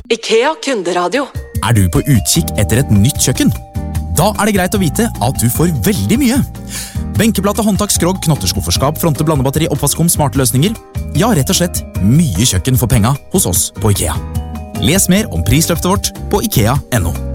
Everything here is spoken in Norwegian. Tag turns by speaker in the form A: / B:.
A: IKEA kunderadio.
B: Er du på utkikk etter et nytt kjøkken? Da er det greit å vite at du får veldig mye. Benkeplate, håndtak, skrog, knotterskufferskap, fronte, blandebatteri, oppvaskom, smarte løsninger. Ja, rett og slett mye kjøkken for penga hos oss på IKEA. Les mer om prisløftet vårt på IKEA.no.